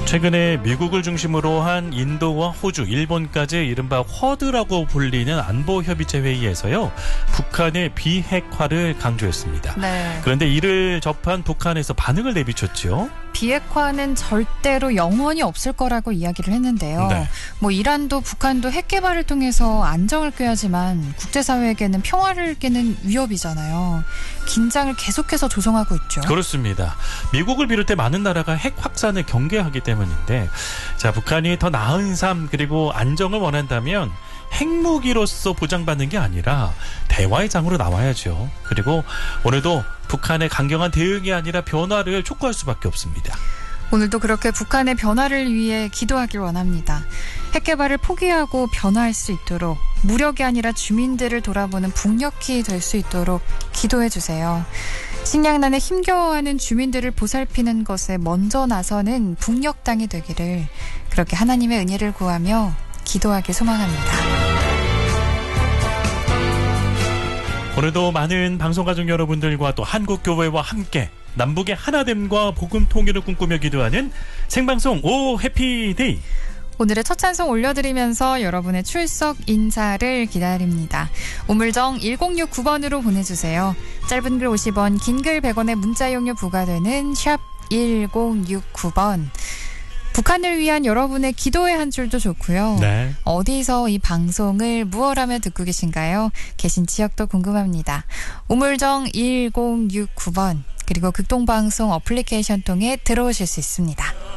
최근에 미국을 중심으로 한 인도와 호주, 일본까지 이른바 쿼드라고 불리는 안보협의체 회의에서요, 북한의 비핵화를 강조했습니다. 네. 그런데 이를 접한 북한에서 반응을 내비쳤죠. 비핵화는 절대로 영원히 없을 거라고 이야기를 했는데요. 네. 이란도 북한도 핵 개발을 통해서 안정을 꾀하지만 국제사회에게는 평화를 깨는 위협이잖아요. 긴장을 계속해서 조성하고 있죠. 그렇습니다. 미국을 비롯해 많은 나라가 핵 확산을 경계하기 때문인데, 자, 북한이 더 나은 삶 그리고 안정을 원한다면 핵무기로서 보장받는 게 아니라 대화의 장으로 나와야죠. 그리고 오늘도 북한의 강경한 대응이 아니라 변화를 촉구할 수밖에 없습니다. 오늘도 그렇게 북한의 변화를 위해 기도하길 원합니다. 핵 개발을 포기하고 변화할 수 있도록, 무력이 아니라 주민들을 돌아보는 북녘이 될 수 있도록 기도해 주세요. 식량난에 힘겨워하는 주민들을 보살피는 것에 먼저 나서는 북녘당이 되기를, 그렇게 하나님의 은혜를 구하며 기도하길 소망합니다. 오늘도 많은 방송가족 여러분들과 또 한국교회와 함께 남북의 하나됨과 복음 통일을 꿈꾸며 기도하는 생방송 오 해피데이. 오늘의 첫 찬송 올려드리면서 여러분의 출석 인사를 기다립니다. 우물정 1069번으로 보내주세요. 짧은 글 50원, 긴 글 100원의 문자 이용료 부과되는 샵 1069번. 북한을 위한 여러분의 기도의 한 줄도 좋고요. 네. 어디서 이 방송을 무엇하며 듣고 계신가요? 계신 지역도 궁금합니다. 우물정 1069번, 그리고 극동방송 어플리케이션 통해 들어오실 수 있습니다.